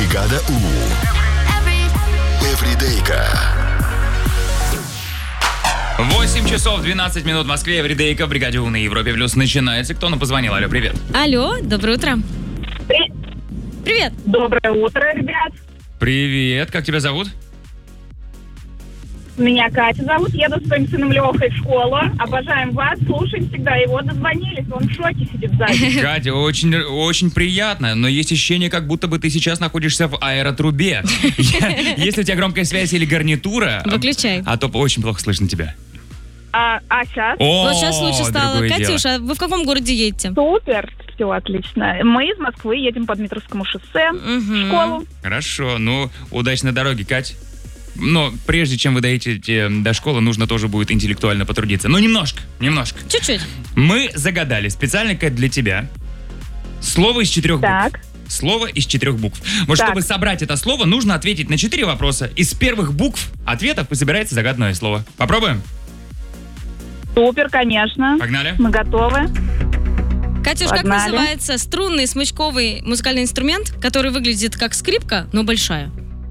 Бригада У. Эвридейка. 8 часов 12 минут в Москве. Эвридейка в Бригаде У на Европе Плюс начинается. Кто нам позвонил? Алло, привет. Алло, доброе утро. Привет. Доброе утро, ребят. Привет, как тебя зовут? Меня Катя зовут. Еду с своим сыном Лехой в школу. Обожаем вас, слушаем всегда. Его дозвонились, он в шоке сидит сзади. Катя, очень, очень приятно, но есть ощущение, как будто бы ты сейчас находишься в аэротрубе. Если у тебя громкая связь или гарнитура... Выключай. А то очень плохо слышно тебя. А сейчас? Вот сейчас лучше стало. Другое дело. Катюша, вы в каком городе едете? Супер, все отлично. Мы из Москвы едем по Дмитровскому шоссе в школу. Хорошо, ну, удачной дороги, Кать. Но прежде чем вы доедете до школы, нужно тоже будет интеллектуально потрудиться. Ну, немножко. Чуть-чуть. Мы загадали специально, Кать, для тебя слово из 4 букв. Так. Слово из 4 букв. Вот Так. чтобы собрать это слово, нужно ответить на 4 вопроса. Из первых букв ответов собирается загаданное слово. Попробуем? Супер, конечно. Погнали. Мы готовы. Катюш, как Погнали. называется струнный смычковый музыкальный инструмент, который выглядит как скрипка, но большая?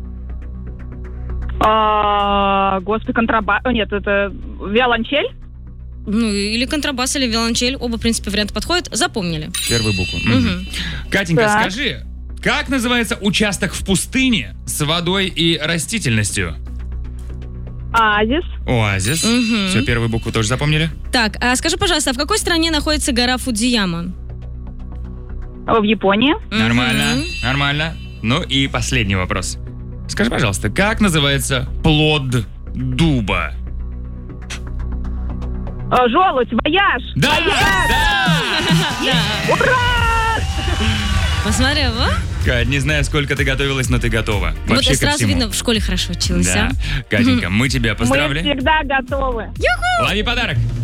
Господи, контрабас. Нет, это виолончель. Ну, или контрабас, или виолончель. Оба, в принципе, варианты подходят. Запомнили. Первую букву. Мгм. Катенька, Так. скажи, как называется участок в пустыне с водой и растительностью? Оазис. Оазис. Мгм. Все, первую букву тоже запомнили? Так, а скажи, пожалуйста, а в какой стране находится гора Фудзияма? В Японии. Нормально, нормально. Ну и последний вопрос. Скажи, пожалуйста, как называется плод дуба? Желудь, вояж. Да! Посмотри, во. Кать, не знаю, сколько ты готовилась, но ты готова. Вот Вообще ко сразу всему. видно, в школе хорошо училась, Да. а? Катенька, мы тебя Мы поздравляем. всегда готовы. Лови подарок.